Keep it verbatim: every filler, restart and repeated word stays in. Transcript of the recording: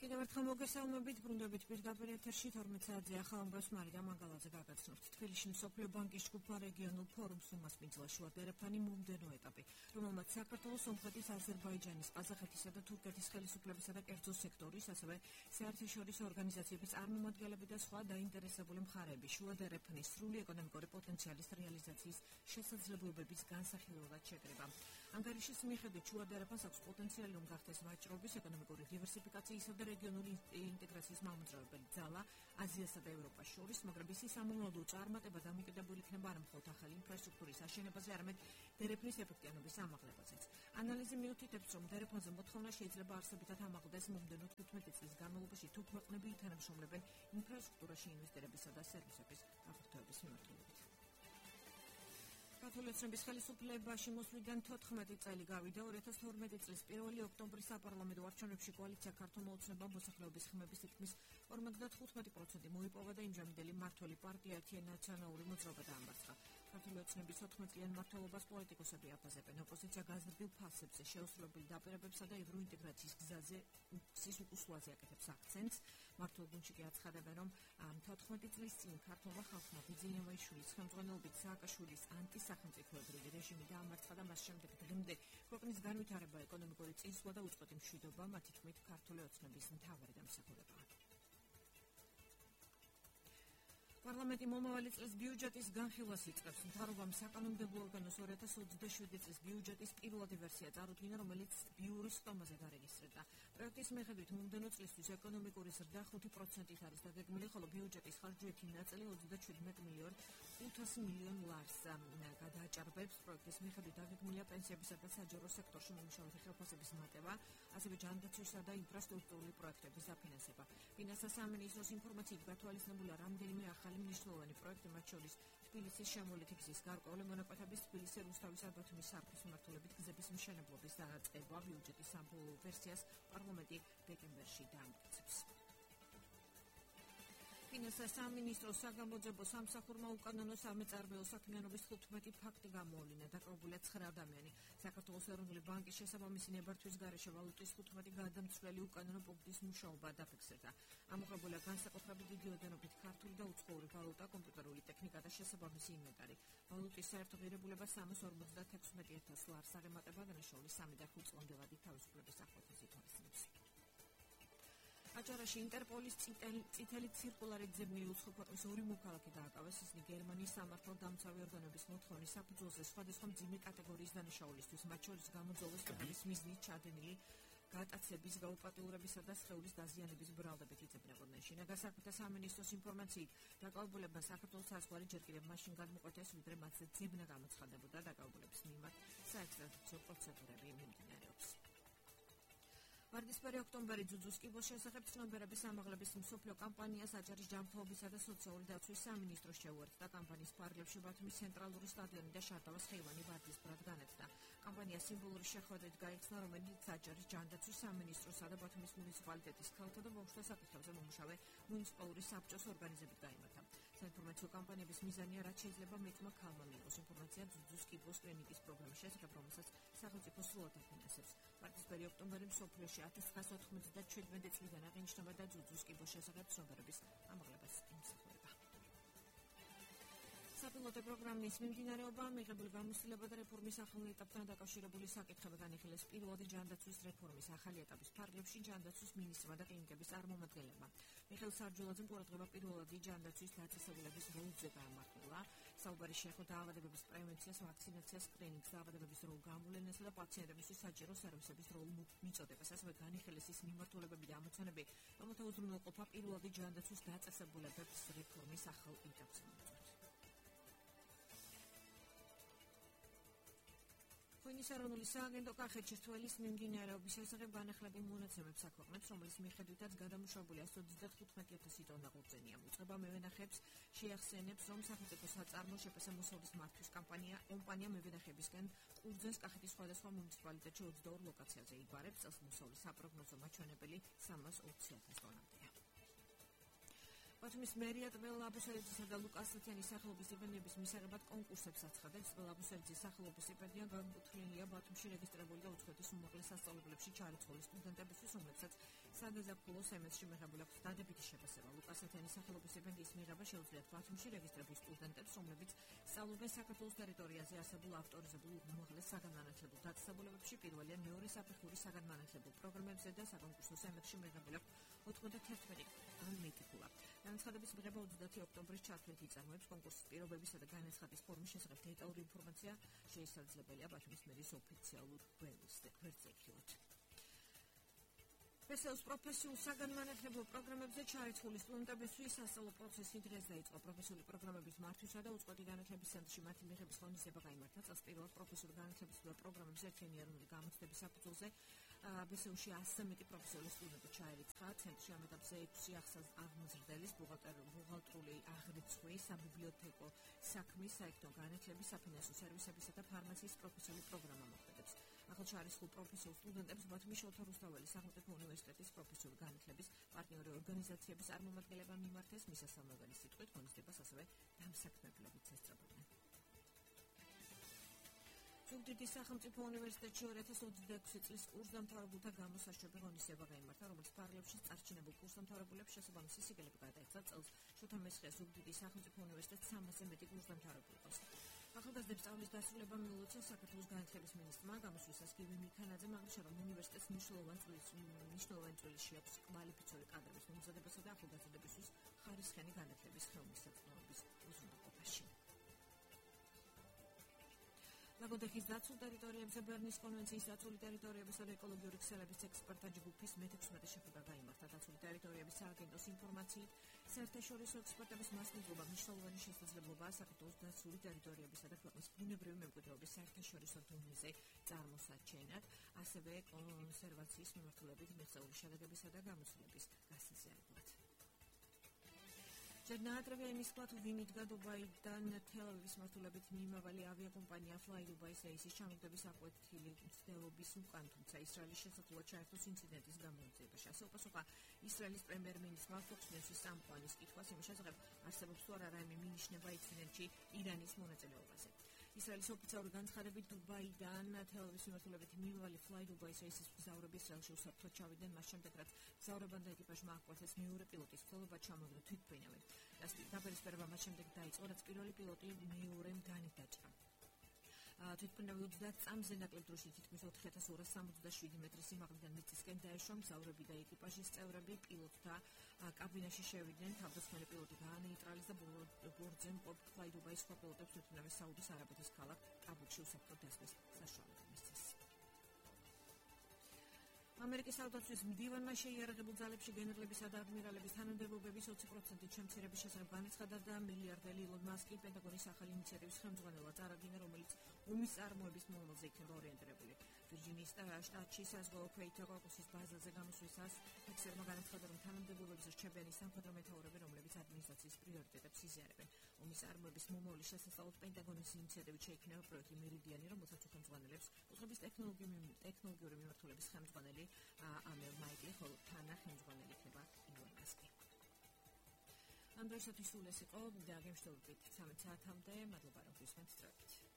კიდევ ერთხელ მოგესალმებით, ბრუნდებით პირდაპირ ეთერში თორმეტ საათზე ახალ ამბავს მარიდა მანგალაძე გაგაცნობთ. თბილისში მსოფლიო ბანკის ჯგუფმა რეგიონულ ფორუმს უმასპინძლა შუა დერეფანი მომდევნო ეტაპი, რომელმაც საქართველოს, სომხეთის, აზერბაიჯანის, ყაზახეთისა და თურქეთის ხელისუფლებისა და კერძო სექტორის, ასევე საერთაშორისო ორგანიზაციების წარმომადგენლები და სხვა დაინტერესებული მხარეები შუა დერეფანის სრული ეკონომიკური პოტენციალის რეალიზაციის შესაძლებლობების განსახილველად შეკრება. ანგარიშის მიხედვით შუა დერეფანს აქვს პოტენციალი, რომ გახდეს ვაჭრობის, ეკონომიკური დივერსიფიკაციისა და რეგიონული ინტეგრაციის მამოძრავებელი ძალა აზიასა და ევროპას შორის, მაგრამ ისი სამომავლო წარმატება დამოკიდებული იქნება არა მხოლოდ ახალი ინფრასტრუქტურის აშენებაზე, არამედ დერეფნის ეფექტიანობის ამაღლებაზეც. ანალიზი მიუთითებს, რომ დერეფანზე მოთხოვნა შეიძლება არსებითად ამაღლდეს მომდევნო თხუთმეტი წლის განმავლობაში, თუ ქვეყნები ითანამშრომლებენ ინფრასტრუქტურაში ინვესტირებისა და სერვისების აღრთვების მიმართულებით. ქართული ოცნების ხელისუფლებაში მოსვლიდან თოთხმეტი წელი გავიდა. ორი ათას თორმეტი წლის პირველი ოქტომბრის საპარლამენტო არჩევნებში კოალიცია ქართულმა ოცნებამ მოსახლეობის ხმების თითქმის ორმოცდათხუთმეტი პროცენტი მოიპოვა და იმჟამინდელი მმართველი პარტია ერთი ნაციონალური მოძრაობა დაამარცხა. ქართული ოცნების ოთხმეტწლიან მმართველობას პოლიტიკოსები აფასებენ. ოპოზიცია გაზრდილ ფასებზე, შეუსრულებელი დაპირებებსა და ევროინტეგრაციის გზაზე უსის უკუსლაზე აკეთებს აქცენტს. მმართველ გუნდში კი აცხადებენ, რომ თოთხმეტი წლის წინ ქართულმა ხალხმა ბიძინევაიშვილის ხელმძღვანელობით სააკაშვილის ანტისახელმწიფოებრივი რეჟიმი დაამარცხა და მას შემდეგ დღემდე ქვეყნის განვითარება, ეკონომიკური წინსვლა და უწყვეტი მშვიდობა მათი თქმით ქართული ოცნების მთავარი დამსახურებაა. პარლამენტი მომავალი წლის ბიუჯეტის განხილვას იწყებს. მთავრობამ საკანონმდებლო ორგანოს ორი ათას ოცდაშვიდი წლის ბიუჯეტის პირველადი ვერსია წარუდგინა, რომელიც ბიურის სტომაზე გარეგისტრირდა. პროექტის მიხედვით მომდევნო წლისთვის ეკონომიკური ზრდა ხუთი პროცენტით არის დაგეგმილი, ხოლო ბიუჯეტის ხარჯვეთი ნაწილი ოცდაჩვიდმეტ მილიარდ ხუთასი მილიონ ლარს გადააჭარბებს. პროექტის მიხედვით დაგეგმილია პენსიებისა და საჯარო სექტორში მომუშავეთა ხელფასების მატება, ასევე ჯანდაცვისა და ინფრასტრუქტურული პროექტების დაფინანსება. ფინანსთა სამინისტროს ინფორმაციით გათვალისწინებულია რამდენიმე ახალი მნიშვნელოვანი პროექტი, მათ შორის თბილისის შემოვლითი გზის გარკვეული მონაკვეთების, თბილისის რუსთავისა და ბათუმის სარფის მიმართულებით გზების მშენებლობის დაწყება. ბიუჯეტის საბოლოო ვერსიას პარლამენტი დეკემბერში დაამტკიცებს. ფინანსთა სამინისტროს საგამოძიებო სამსახურმა უკანონო სამეწარმეო საქმიანობის თხუთმეტი ფაქტი გამოავლინა, დაკავებულია ცხრა ადამიანი. საქართველოს ეროვნული ბანკის შესაბამისი ნებართვის გარეშე ვალუტის თხუთმეტი გადამცვლელი უკანონო პუნქტის მუშაობა დაფიქსირდა. ამოღებულია განსაკუთრებით დიდი ოდენობით ქართული და უცხოური ვალუტა, კომპიუტერული ტექნიკა და შესაბამისი ინვენტარი. ვალუტის საერთო ღირებულება სამას ორმოცდათექვსმეტი ათას ლარს აღემატება, განაშაული სამი და ხუთ წლამდელადი თავისუფლების ახლობის ითვალისწინებს. აჭარაში ინტერპოლის წითელი ცირკულარით ძებნილი უცხო ქვეყნის ორი მოქალაქე დააკავეს. ისინი გერმანიის სამართალდამცავი ორგანოების მოთხოვნის საფუძველზე სხვადასხვა მძიმე კატეგორიის დანაშაულისთვის, მათ შორის გამოძიების კადრის მიზნით ჩადენილი გატაცების, გაუპატიურებისა და სხეულის დაზიანების ბრალდებით იძებნებოდნენ. შინაგან საქმეთა სამინისტროს ინფორმაციით, დაკავებულებმა საქართველოს საზღვარი ჯერ კიდევ მაშინ გადმოყვეთეს, ვიდრე მათზე ძებნა გამოცხადებოდა. დაკავებულების მიმართ საექსტრადიციო პროცედურები მიმდინარეობს. ვარდისფერი ოქტომბერი ძუძუს კიბოს შესახებ ცნობიერების ამაღლების მსოფლიო კამპანიას აჭარის ჯანმრთელობისა და სოციალური დაცვის სამინისტრო შეუერთდა. კამპანიის ფარგლებში ბათუმის ცენტრალური სტადიონი და შარტავას ხეივანი ვარდისფრად განეცდა. კამპანია სიმბოლური შეხვედრით გაიხსნა, რომელიც აჭარის ჯანდაცვის სამინისტროსა და ბათუმის მუნიციპალიტეტის ქალთა და ბავშვთა საკითხებზე მომუშავე მუნიციპალური საბჭოს ორგანიზებით გაიმართა. საინფორმაციო კამპანიების მიზანია, რაც შეიძლება მეტმა ქალმა მიიღოს ინფორმაცია ძუძუს კიბოს კლინიკის პროგრამის შესახებ, რომელსაც სახელმწიფო სრულად აფინანსებს. ვარდისფერი ოქტომბერი მსოფლიოში ათას ცხრაასა ოთხმოცდაჩვიდმეტი წლიდან აღინიშნება და ძუძუს კიბოს შესახებ ცნობიერების ამაღლებას იმსახურება. საპილოტო პროგრამის მიმდინარეობა, მიღებული გამოცდილება და რეფორმის ახალ ეტაპთან დაკავშირებული საკითხები განიხილეს პირველადი ჯანდაცვის რეფორმის ახალი ეტაპის ფარგლებში ჯანდაცვის მინისტრმა და კლინიკების წარმომადგენლებმა. მიხეილ სარჯულაძემ ყურადღება პირველადი ჯანდაცვის დაწესებულების როლზე გაამახვილა. საუბარი შეეხო დაავადებების პრევენციას, ვაქცინაციას, სკრინინგს, დაავადებების როლ გამოვლენასა და პაციენტებისთვის საჯარო სერვისების როლ მიწოდებას. ასევე განიხილეს ის მიმართულებები და ამოცანები, რომელთა უზრუნველყოფა პირველადი ჯანდაცვის დაწესებულების რეფორმის ახალ ეტაპზე მოწყვეტ. ღვინის ეროვნული სააგენტო კახეთში თველის მიმდინარეობის შესახებ განახლები მონაცემებს აქვეყნებს, რომელიც მიხედვითაც გადამუშავებულია ათას ოცდათხუთმეტი ათასი ტონა ყურძენია. უწყება მევენახეებს შეახსენებს, რომ სახელმწიფო საწარმო შეფასე მოსავლის მართვის კამპანია კომპანია მევენახეებისგან ყურძენს კახეთის სხვადასხვა მუნიციპალიტეტში ოცდაორ ლოკაციაზე იბარებს. წელს მოსავლის საპროგნოზო მაჩვენებელი სამას ოცი ათას ტონამდეა. ბათუმის მერია ტბელ აბუსელიძისა და ლუკას სათიანის სახელობის სტიპენდიების მისაღებად კონკურსებს აცხადებს. ტბელ აბუსელიძის სახელობის სტიპენდია განკუთვნილია ბათუმში რეგისტრირებული და უცხოეთის უმაღლეს სასწავლებლებში ჩარიცხული სტუდენტებისთვის, რომლებსაც საგაზაფხულო სემესტრში მიღებული აქვს დადებითი შეფასება. ლუკას ათენის სახელობის სტიპენდიის მიღება შეუძლიათ ბათუმში რეგისტრირებულ სტუდენტებს, რომლებიც სწავლობენ საქართველოს ტერიტორიაზე არსებულ ავტორიზებულ უმაღლეს საგანმანათლებლო დაწესებულებებში, პირველი ან მეორე საფეხურის საგანმანათლებლო პროგრამებზე და საკონკურსო სემესტრში მიღებული აქვს ოთხმოცდათერთმეტი ან მეტი ქულა. განაცხადების მიღება ოცდაათი ოქტომბრის ჩათვლით იწარმოებს. კონკურსის პირობებისა და განაცხადის ფორმის შესახებ დეტალური ინფორმაცია შესაძლებელია ბათუმის მერის ოფიციალურ გვერდზე იქილოთ. ბესეუს პროფესიულ საგანმანათლებლო პროგრამებზე ჩარიცხული სტუდენტებისთვის სასწავლო პროცესი დღეს დაიწყო. პროფესიული პროგრამების მართვისა და უწყვეტი განათლების ცენტრში მათი მიღების ღონისძიება გაიმართა. წელს პირველად პროფესიული განათლების პროგრამების ერთიანი გამოცდების საფუძველზე ბესეუსში ასზე მეტი პროფესიული სტუდენტი ჩაირიცხა. ცენტრში ამ ეტაპზე ექვსი აღმზრდელის, ბუღალტრული აღრიცხვი, საბიბლიოთეკო საქმის, საექნო განათლების, საფინანსო სერვისებისა და ფარმაციის პროფესიული პროგრამა მოქმედებს. ახალჩარისხულ პროფესიულ სტუდენტებს ბათუმის შოთა რუსთაველის სახელმწიფო უნივერსიტეტის პროფესიული განათლების პარტნიორი ორგანიზაციების წარმომადგენლებმა მიმართეს. მისასალმებელი სიტყვით ღონისძიებას ასევე დამსაქმებლებიც ესწრებოდნენ. ზუგდიდის სახელმწიფო უნივერსიტეტში ორი ათას ოცდაექვსი წლის კურსდამთავრებულთა გამოსაშვები ღონისძიება გაიმართა, რომელიც პარალელში წარჩინებულ კურსდამთავრებულებს შესაბამისი სიგელები გადაეცა. წელს შოთა მესხია ზუგდიდის სახელმწიფო უნივერსიტეტს სამასზე მეტი კურსდამთავრებული ყავს. ახალგაზრდებს სწავლის დასრულება მიულოცა საქართველოს განათლების მინისტრმა. გამოსვლისას გივი მიქანაძემ აღნიშნა, რომ უნივერსიტეტს მნიშვნელოვანი წვლილი შეაქვს კვალიფიციური კადრების მომზადებასა და ახალგაზრდებისთვის ხარისხიანი განათლების ხელმისაწვდომობის უზრუნველყოფაში. ლაგოდეხის დაცულ ტერიტორიებზე ბერნის კონვენციის დაცული ტერიტორიებისა და ეკოლოგიური ქსელების ექსპერტთა ჯგუფის მეთექვსმეტე შეხვედრა გაიმართა. დაცული ტერიტორიების სააგენტოს ინფორმაციით, საერთაშორისო ექსპერტების მასპინძლობა მნიშვნელოვანი შესაძლებლობაა საქართველოს დაცული ტერიტორიებისა და ქვეყნის ბუნებრივი მემკვიდრეობის საერთაშორისო დონეზე წარმოსაჩენად, ასევე კონსერვაციის მიმართულებით მიღწეული შედეგებისა და გამოცდილების გასაზიარებლად. ჯერ ნაადრევია იმის თქვა, თუ ვინ იდგა დუბაიდან თელ-ავივის მართულებით მიმავალი ავიაკომპანია Fly Dubai რეისის ჩამოგდების აკვეთილი მცდელობის უკან, თუმცა ისრაელის შესაძლოა ჩაერთოს ინციდენტის გამოძიებაში. ასე უპასუხა ისრაელის პრემიერ-მინისტრმა Fox News-ის სამყაროს კითხვას იმის შესახებ, არსებობს თუ არა რაიმე მინიშნება ინციდენტში ირანის მონაწილეობაზე. ისრაელის ოფიციალური განცხადებით, დუბაიდან თელ-ავივის მიმართულებით მიმავალი Fly Dubai რეისის მგზავრები ისრაელში უსაფრთხოდ ჩავიდნენ, მას შემდეგ რაც მგზავრებთან და ეკიპაჟმა აღკვეცეს მეორე პილოტის ცდობა ჩამოგდო თვითმფრინავი. დაპირისპირება მას შემდეგ დაიწყო, რაც პირველი პილოტი მეორემ განით დაჭრა. თვითმფრინავი ოცდაათ წამზე ნაკლებ დროში თითქმის ოთხი ათას ორას სამოცდაშვიდი მეტრის სიმაღლიდან მიწისკენ დაეშვა. მგზავრები და ეკიპაჟის წევრები პილოტთა კაბინაში შევიდნენ. თავდამსხმელი პილოტი გაანეიტრალიზდა ბორტზე მყოფ Fly Dubai-ის სხვა პილოტებს თვითმფრინავის საუდის არაბეთის ქალაქ კაბულში უსაფრთხოდ დასმის საშუალება მისცეს. ამერიკის საოცრის მდივანმა შეიარაღებულ ძალებში გენერლებისა და ადმირალების თანამდებობების ოცი პროცენტით შემცირების შესახებ განაცხადა და მილიარდერი ილონ მასკი პენტაგონის ახალი ინიციატივის ხელმძღვანელად წარადგინა, რომელიც ომის წარმოების მომავალზე იქნება ორიენტირებული. ვირჯინიის შტატში საზღვაო ქვეითთა კოკუსის ბაზაზე გამოსვლისას ექსერმა განაცხადა, რომ თანამდებობების რჩებიანი სამხედრო მეთაურები, რომლებიც ადმინისტრაციის პრიორიტეტებს იზიარებენ. ომის წარმოების მომავლის შესასწავლად პენტაგონის ინიციატივით შეიქმნება პროექტი მერიდიანი, რომელსაც უხელმძღვანელებს კუთხების ტექნოლოგიური მიმართულების ხელმძღვანელი ამელ მაიკლი, ხოლო თანა ხელმძღვანელი იქნება ილონ მასკი. ამ დროისათვის სულ ეს იყო და გემშვიდობით ცამეტ საათამდე. მადლობა რომ გვისმენთ.